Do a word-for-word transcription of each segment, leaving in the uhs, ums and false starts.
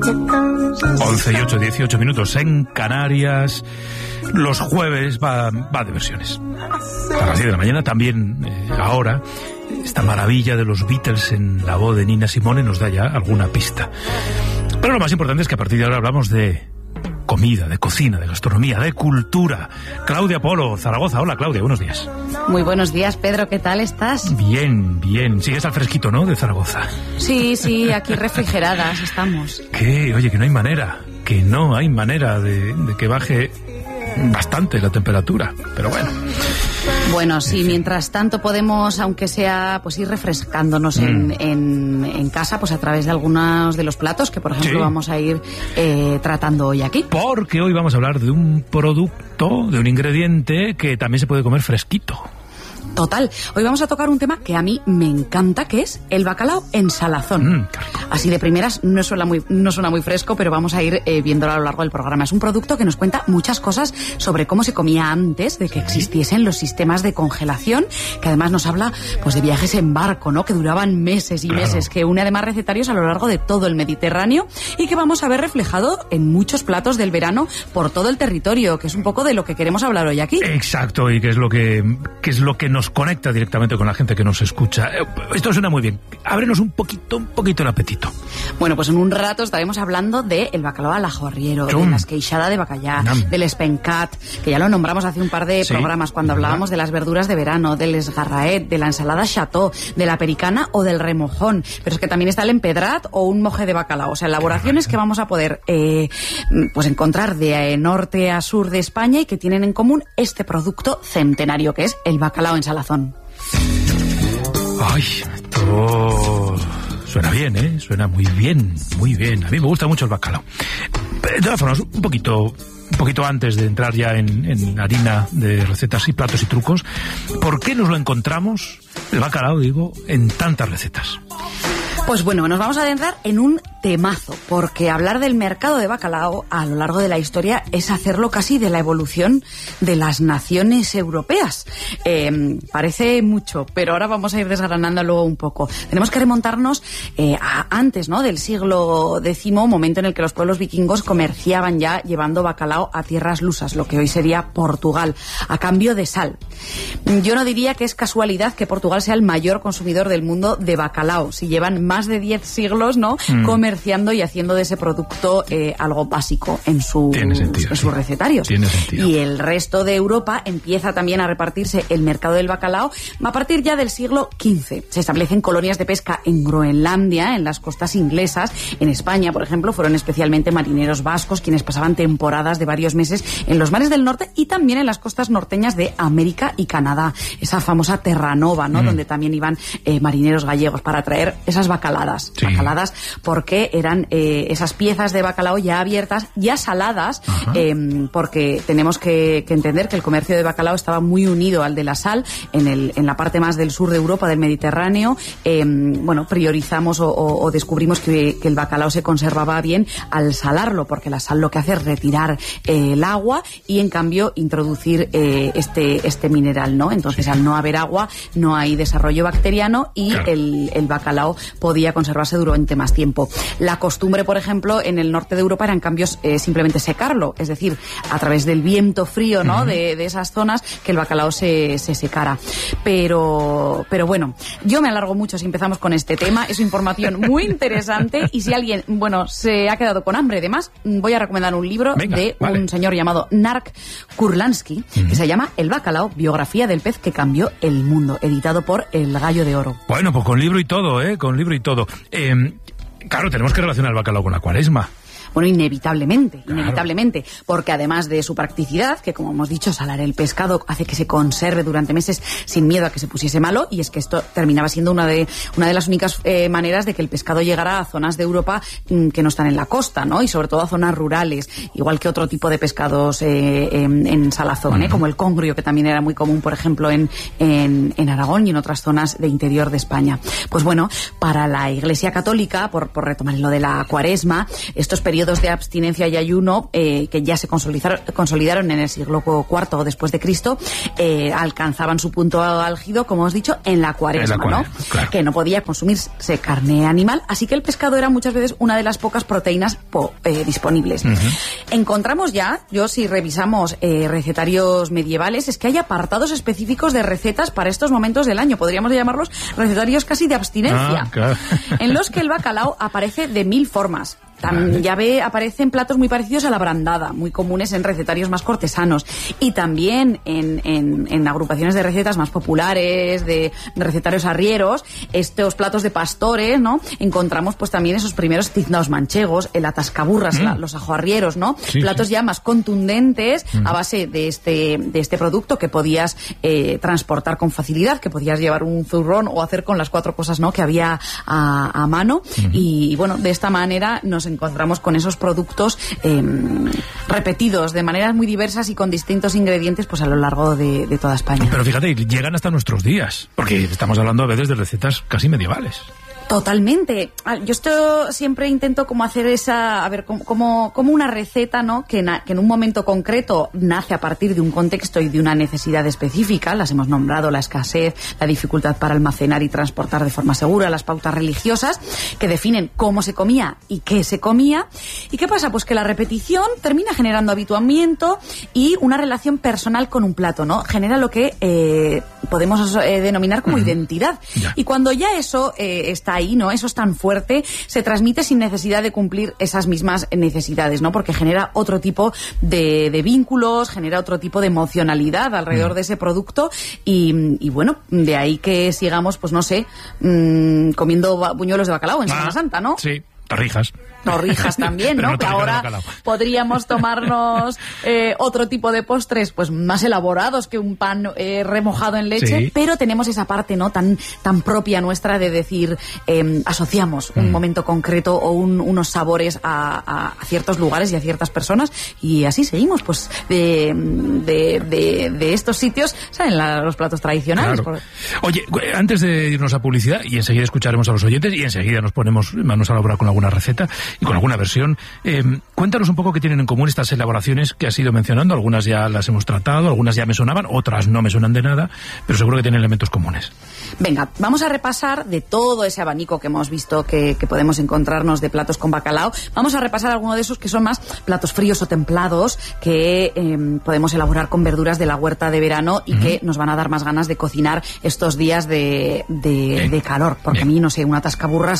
once y ocho, dieciocho minutos en Canarias. Los jueves va, va de versiones. A las diez de la mañana también, eh, ahora, esta maravilla de los Beatles en la voz de Nina Simone nos da ya alguna pista. Pero lo más importante es que a partir de ahora hablamos de comida, de cocina, de gastronomía, de cultura. Claudia Polo, Zaragoza. Hola, Claudia, buenos días. Muy buenos días, Pedro, ¿qué tal estás? Bien, bien. Sigues al fresquito, ¿no?, de Zaragoza. Sí, sí, aquí refrigeradas estamos. ¿Qué? Oye, que no hay manera, que no hay manera de, de que baje bastante la temperatura, pero bueno. Bueno, sí, mientras tanto podemos, aunque sea, pues ir refrescándonos mm. en, en, en casa, pues a través de algunos de los platos que, por ejemplo, sí. vamos a ir eh, tratando hoy aquí. Porque hoy vamos a hablar de un producto, de un ingrediente que también se puede comer fresquito. Total. Hoy vamos a tocar un tema que a mí me encanta, que es el bacalao en salazón. Mm, Así de primeras no suena muy, no suena muy fresco, pero vamos a ir eh, viéndolo a lo largo del programa. Es un producto que nos cuenta muchas cosas sobre cómo se comía antes de que existiesen los sistemas de congelación, que además nos habla pues de viajes en barco, ¿no?, que duraban meses y claro. meses, que une además recetarios a lo largo de todo el Mediterráneo y que vamos a ver reflejado en muchos platos del verano por todo el territorio, que es un poco de lo que queremos hablar hoy aquí. Exacto, y que es lo que, que es lo que nos conecta directamente con la gente que nos escucha. Esto suena muy bien. Ábrenos un poquito, un poquito el apetito. Bueno, pues en un rato estaremos hablando de el bacalao al ajo arriero, Chum. de la esqueixada de bacallá, Nam. del espencat, que ya lo nombramos hace un par de sí, programas cuando ¿verdad? hablábamos de las verduras de verano, del esgarraet, de la ensalada chateau, de la pericana o del remojón. Pero es que también está el empedrat o un moje de bacalao. O sea, elaboraciones que vamos a poder eh, pues encontrar de eh, norte a sur de España y que tienen en común este producto centenario que es el bacalao en salazón. Ay, esto suena bien, ¿eh? Suena muy bien, muy bien. A mí me gusta mucho el bacalao. De todas formas, un poquito, un poquito antes de entrar ya en, en harina de recetas y platos y trucos, ¿por qué nos lo encontramos, el bacalao, digo, en tantas recetas? Pues bueno, nos vamos a adentrar en un temazo, porque hablar del mercado de bacalao a lo largo de la historia es hacerlo casi de la evolución de las naciones europeas. Eh, parece mucho, pero ahora vamos a ir desgranándolo un poco. Tenemos que remontarnos eh, a antes, ¿no?, del siglo décimo, momento en el que los pueblos vikingos comerciaban ya llevando bacalao a tierras lusas, lo que hoy sería Portugal, a cambio de sal. Yo no diría que es casualidad que Portugal sea el mayor consumidor del mundo de bacalao, si llevan más de diez siglos, ¿no?, mm. comerciando y haciendo de ese producto eh, algo básico en, su, sentido, en sus sí. recetarios. Tiene sentido. Y el resto de Europa empieza también a repartirse el mercado del bacalao a partir ya del siglo quince. Se establecen colonias de pesca en Groenlandia, en las costas inglesas. En España, por ejemplo, fueron especialmente marineros vascos quienes pasaban temporadas de varios meses en los mares del norte y también en las costas norteñas de América y Canadá. Esa famosa Terranova, ¿no?, mm. donde también iban eh, marineros gallegos para traer esas bacaladas. Sí. Bacaladas porque eran eh, esas piezas de bacalao ya abiertas, ya saladas, eh, porque tenemos que, que entender que el comercio de bacalao estaba muy unido al de la sal en, el, en la parte más del sur de Europa, del Mediterráneo. Eh, bueno, priorizamos o, o, o descubrimos que, que el bacalao se conservaba bien al salarlo, porque la sal lo que hace es retirar eh, el agua y en cambio introducir eh, este, este mineral, ¿no? Entonces, sí. al no haber agua no hay desarrollo bacteriano y claro. el, el bacalao podía conservarse durante más tiempo. La costumbre, por ejemplo, en el norte de Europa era en cambio eh, simplemente secarlo, es decir, a través del viento frío, ¿no?, uh-huh. de, de esas zonas, que el bacalao se, se secara. Pero, pero bueno, yo me alargo mucho si empezamos con este tema, es información muy interesante y si alguien, bueno, se ha quedado con hambre, además, voy a recomendar un libro Venga, de vale. un señor llamado Nark Kurlansky, uh-huh. que se llama El bacalao, biografía del pez que cambió el mundo, editado por El Gallo de Oro. Bueno, pues con libro y todo, ¿eh? Con libro y todo. Eh, claro, tenemos que relacionar el bacalao con la cuaresma. Bueno, inevitablemente, claro. inevitablemente, porque además de su practicidad, que como hemos dicho, salar el pescado hace que se conserve durante meses sin miedo a que se pusiese malo, y es que esto terminaba siendo una de una de las únicas eh, maneras de que el pescado llegara a zonas de Europa mm, que no están en la costa, ¿no? Y sobre todo a zonas rurales, igual que otro tipo de pescados eh, en, en salazón, uh-huh. ¿eh? Como el congrio, que también era muy común, por ejemplo, en, en, en Aragón y en otras zonas de interior de España. Pues bueno, para la Iglesia Católica, por, por retomar lo de la cuaresma, estos periodos periodos de abstinencia y ayuno eh, que ya se consolidaron, consolidaron en el siglo cuarto después de Cristo, eh, alcanzaban su punto álgido, como os he dicho, en la cuaresma, en la cuaresma, ¿no? Claro. Que no podía consumirse carne animal, así que el pescado era muchas veces una de las pocas proteínas po, eh, disponibles. Uh-huh. Encontramos ya, yo si revisamos eh, recetarios medievales, es que hay apartados específicos de recetas para estos momentos del año, podríamos llamarlos recetarios casi de abstinencia, ah, claro. en los que el bacalao aparece de mil formas. También, ya ve, aparecen platos muy parecidos a la brandada, muy comunes en recetarios más cortesanos, y también en, en, en agrupaciones de recetas más populares, de, de recetarios arrieros, estos platos de pastores, ¿no? Encontramos pues también esos primeros tiznaos manchegos, el atascaburras, mm. la, los ajoarrieros, ¿no? Sí, platos sí. ya más contundentes mm. a base de este, de este producto que podías eh, transportar con facilidad, que podías llevar un zurrón o hacer con las cuatro cosas, ¿no? que había a, a mano, mm. y, y bueno, de esta manera nos encontramos con esos productos eh, repetidos de maneras muy diversas y con distintos ingredientes pues a lo largo de, de toda España. Pero fíjate, llegan hasta nuestros días, porque estamos hablando a veces de recetas casi medievales. Totalmente. Yo esto siempre intento como hacer esa, a ver, como, como una receta, ¿no? Que, na, que en un momento concreto nace a partir de un contexto y de una necesidad específica. Las hemos nombrado, la escasez, la dificultad para almacenar y transportar de forma segura, las pautas religiosas que definen cómo se comía y qué se comía. ¿Y qué pasa? Pues que la repetición termina generando habituamiento y una relación personal con un plato, ¿no? Genera lo que eh, podemos eh, denominar como uh-huh. identidad. Yeah. Y cuando ya eso eh, está ahí, ¿no? Eso es tan fuerte, se transmite sin necesidad de cumplir esas mismas necesidades, ¿no? Porque genera otro tipo de, de vínculos, genera otro tipo de emocionalidad alrededor mm. de ese producto y, y bueno, de ahí que sigamos, pues no sé, mmm, comiendo buñuelos de bacalao en ah, Semana Santa, ¿no? Sí, torrijas. Torrijas también, ¿no? no que ahora podríamos tomarnos eh, otro tipo de postres pues más elaborados que un pan eh, remojado en leche, sí. pero tenemos esa parte no tan tan propia nuestra de decir eh, asociamos mm. un momento concreto o un, unos sabores a, a, a ciertos lugares y a ciertas personas y así seguimos pues de, de, de, de estos sitios salen la, los platos tradicionales. Claro. Oye, antes de irnos a publicidad y enseguida escucharemos a los oyentes y enseguida nos ponemos manos a la obra con alguna receta y con alguna versión. Eh, cuéntanos un poco qué tienen en común estas elaboraciones que has ido mencionando. Algunas ya las hemos tratado, algunas ya me sonaban, otras no me suenan de nada, pero seguro que tienen elementos comunes. Venga, vamos a repasar de todo ese abanico que hemos visto que, que podemos encontrarnos de platos con bacalao. Vamos a repasar algunos de esos que son más platos fríos o templados que eh, podemos elaborar con verduras de la huerta de verano y uh-huh. que nos van a dar más ganas de cocinar estos días de, de, de calor. Porque Bien. a mí, no sé, una tascaburras,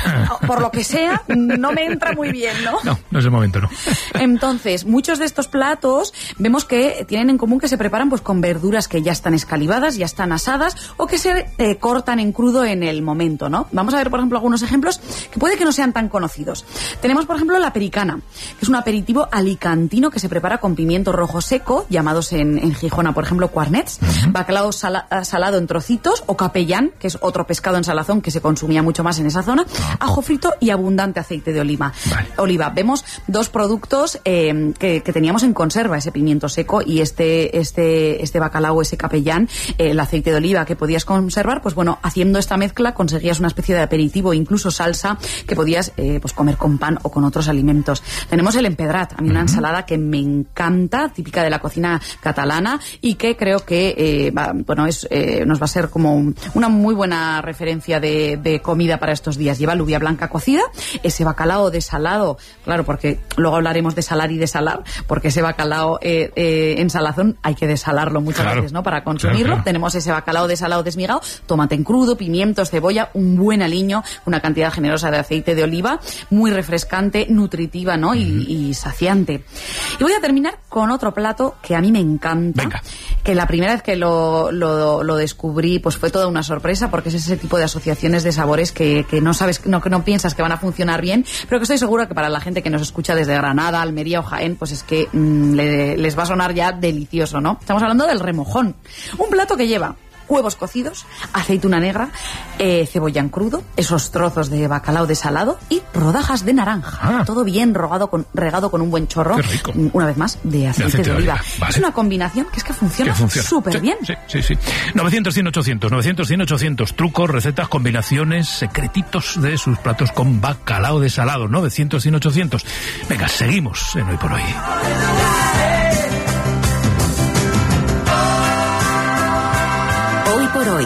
por lo que sea, no me entra muy bien, ¿no? No, no es el momento, no. Entonces, muchos de estos platos vemos que tienen en común que se preparan pues con verduras que ya están escalivadas, ya están asadas o que se eh, cortan en crudo en el momento, ¿no? Vamos a ver, por ejemplo, algunos ejemplos que puede que no sean tan conocidos. Tenemos, por ejemplo, la pericana, que es un aperitivo alicantino que se prepara con pimiento rojo seco, llamados en, en Gijona, por ejemplo, cuarnets, uh-huh. bacalao sala, salado en trocitos o capellán, que es otro pescado en salazón que se consumía mucho más en esa zona, uh-huh. ajo frito y abundante aceite de oliva. Vale. Oliva. Vemos dos productos eh, que, que teníamos en conserva, ese pimiento seco y este este este bacalao, ese capellán, eh, el aceite de oliva que podías conservar, pues bueno, haciendo esta mezcla conseguías una especie de aperitivo, incluso salsa, que podías eh, pues comer con pan o con otros alimentos. Tenemos el empedrat, a mí una uh-huh. ensalada que me encanta, típica de la cocina catalana y que creo que eh, va, bueno es eh, nos va a ser como una muy buena referencia de, de comida para estos días. Lleva alubia blanca cocida, ese bacalao desalado, claro, porque luego hablaremos de salar y desalar, porque ese bacalao eh, eh, en salazón hay que desalarlo muchas claro, veces, ¿no? Para consumirlo. Claro, claro. Tenemos ese bacalao desalado desmigado, tomate en crudo, pimientos, cebolla, un buen aliño, una cantidad generosa de aceite de oliva, muy refrescante, nutritiva, ¿no? Uh-huh. Y, y saciante. Y voy a terminar con otro plato que a mí me encanta. Venga. Que la primera vez que lo, lo, lo descubrí, pues fue toda una sorpresa, porque es ese tipo de asociaciones de sabores que, que no sabes, no, que no piensas que van a funcionar bien, pero que estoy segura que para la gente que nos escucha desde Granada, Almería o Jaén, pues es que mmm, le, les va a sonar ya delicioso, ¿no? Estamos hablando del remojón. Un plato que lleva huevos cocidos, aceituna negra, eh, cebolla en crudo, esos trozos de bacalao desalado y rodajas de naranja. Ah. Todo bien rogado con, regado con un buen chorro, una vez más, de aceite de, aceite de oliva. oliva. Vale. Es una combinación que es que funciona súper bien. Sí, sí, sí. novecientos, cien, ochocientos, novecientos, cien, ochocientos. Trucos, recetas, combinaciones, secretitos de sus platos con bacalao desalado. novecientos, cien, ochocientos. Venga, seguimos en Hoy por Hoy. Hoy por Hoy.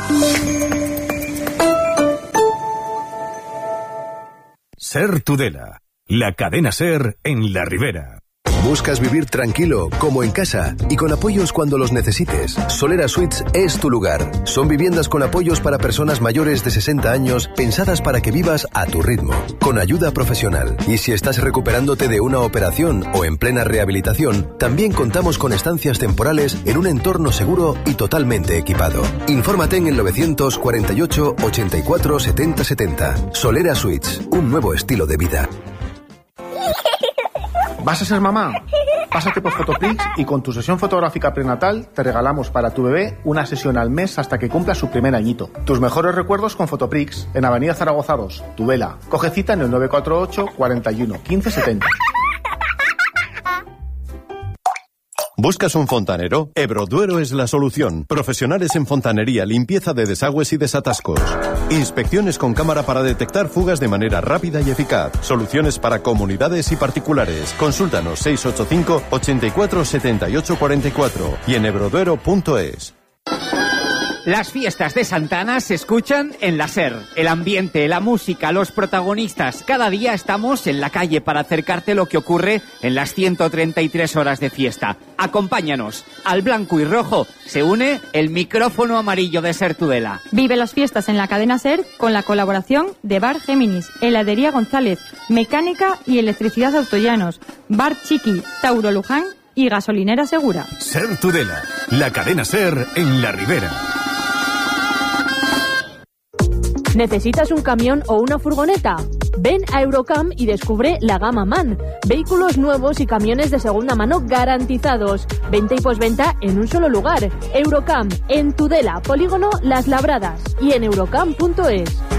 Ser Tudela, la cadena Ser en la Ribera. ¿Buscas vivir tranquilo, como en casa, y con apoyos cuando los necesites? Solera Suites es tu lugar. Son viviendas con apoyos para personas mayores de sesenta años, pensadas para que vivas a tu ritmo, con ayuda profesional. Y si estás recuperándote de una operación o en plena rehabilitación, también contamos con estancias temporales en un entorno seguro y totalmente equipado. Infórmate en el novecientos cuarenta y ocho, ochenta y cuatro, setenta setenta. Solera Suites, un nuevo estilo de vida. ¿Vas a ser mamá? Pásate por Fotoprix y con tu sesión fotográfica prenatal te regalamos para tu bebé una sesión al mes hasta que cumpla su primer añito. Tus mejores recuerdos con Fotoprix en Avenida Zaragoza dos, Tudela. Coge cita en el nueve cuatro ocho, cuarenta y uno, quince setenta. ¿Buscas un fontanero? Ebroduero es la solución. Profesionales en fontanería, limpieza de desagües y desatascos. Inspecciones con cámara para detectar fugas de manera rápida y eficaz. Soluciones para comunidades y particulares. Consúltanos seis ocho cinco, ochenta y cuatro, setenta y ocho cuarenta y cuatro y en ebroduero punto es. Las fiestas de Santana se escuchan en la SER. El ambiente, la música, los protagonistas. Cada día estamos en la calle para acercarte lo que ocurre en las ciento treinta y tres horas de fiesta. Acompáñanos. Al blanco y rojo se une el micrófono amarillo de SER Tudela. Vive las fiestas en la cadena SER con la colaboración de Bar Géminis, Heladería González, Mecánica y Electricidad Autollanos, Bar Chiqui, Tauro Luján y Gasolinera Segura. SER Tudela, la cadena SER en la Ribera. ¿Necesitas un camión o una furgoneta? Ven a Eurocam y descubre la gama MAN. Vehículos nuevos y camiones de segunda mano garantizados. Venta y posventa en un solo lugar. Eurocam, en Tudela, Polígono Las Labradas y en eurocam punto es.